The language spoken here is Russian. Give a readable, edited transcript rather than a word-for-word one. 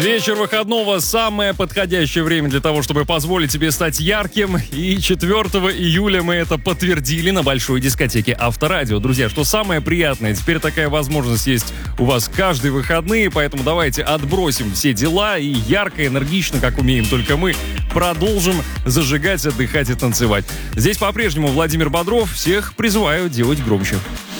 Вечер выходного – самое подходящее время для того, чтобы позволить себе стать ярким. И 4 июля мы это подтвердили на большой дискотеке Авторадио. Друзья, что самое приятное, теперь такая возможность есть у вас каждые выходные, поэтому давайте отбросим все дела и ярко, энергично, как умеем только мы, продолжим зажигать, отдыхать и танцевать. Здесь по-прежнему Владимир Бодров. Всех призываю делать громче.